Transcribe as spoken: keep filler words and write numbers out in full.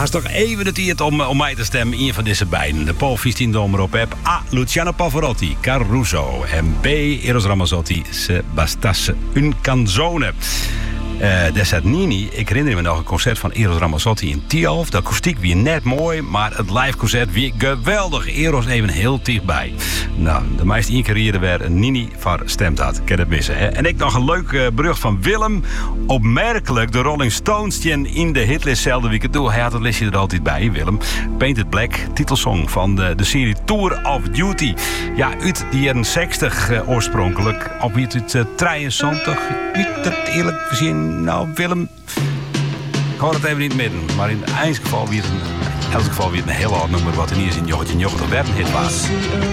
is toch even de tijd om, om mij te stemmen. Een van deze beiden. De Paul vijftien Domer op heb. A. Luciano Pavarotti, Caruso. En B. Eros Ramazzotti, Se bastasse un canzone. Uh, daar staat Nini. Ik herinner me nog een concert van Eros Ramazzotti in Tialf. De akoestiek weer net mooi, maar het live concert weer geweldig. Eros even heel dichtbij. Nou, de meeste één carrière waar Nini van stemd had. Ik kan het missen, hè? En ik nog een leuk uh, brug van Willem. Opmerkelijk de Rolling Stones in de hitlist zelfde week. Doe, hij had het listje er altijd bij, Willem. Painted Black, titelsong van de, de serie Tour of Duty. Ja, uit de jaren zestig uh, oorspronkelijk. Of wie het uit uh, drieënzestig. Weet het eerlijk gezien. Nou, Willem, ik hoor het even niet midden. Maar in het eindgeval weer een, in elk geval weer een heel oud nummer wat er niet is in Jochetje Jochetje werden hit was.